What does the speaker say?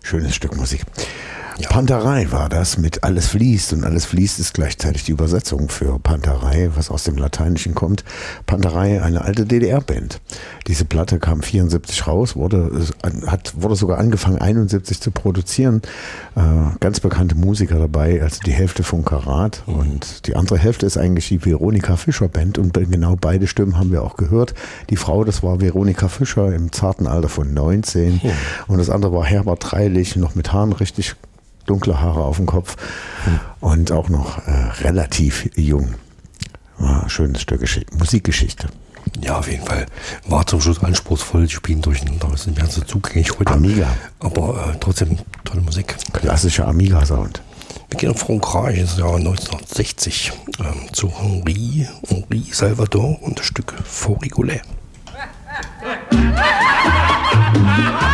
Schönes Stück Musik. Ja. Panterei war das mit Alles fließt, und Alles fließt ist gleichzeitig die Übersetzung für Panterei, was aus dem Lateinischen kommt. Panterei, eine alte DDR-Band. Diese Platte kam 74 raus, wurde sogar angefangen 71 zu produzieren. Ganz bekannte Musiker dabei, also die Hälfte von Karat und die andere Hälfte ist eigentlich die Veronika Fischer Band, und genau beide Stimmen haben wir auch gehört. Die Frau, das war Veronika Fischer im zarten Alter von 19 und das andere war Herbert Dreilich, noch mit Haaren, richtig dunkle Haare auf dem Kopf und auch noch relativ jung. Schönes Stück Musikgeschichte. Ja, auf jeden Fall. War zum Schluss anspruchsvoll, die spielen durcheinander. Das ist nicht mehr so zugänglich heute. Amiga. Aber trotzdem tolle Musik. Klassischer Amiga-Sound. Wir gehen nach Frankreich ins Jahr 1960 zu Henri Salvador und das Stück Faux Rigolet.